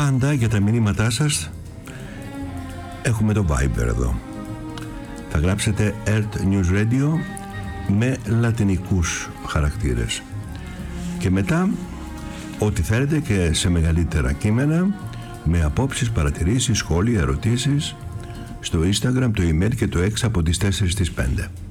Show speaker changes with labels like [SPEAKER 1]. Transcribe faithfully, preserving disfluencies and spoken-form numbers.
[SPEAKER 1] πάντα για τα μηνύματά σας έχουμε το Viber εδώ. Θα γράψετε Earth News Radio με λατινικούς χαρακτήρες. Και μετά ό,τι θέλετε και σε μεγαλύτερα κείμενα, με απόψεις, παρατηρήσεις, σχόλια, ερωτήσεις, στο Instagram, το email και το X από τις τέσσερις στις πέντε.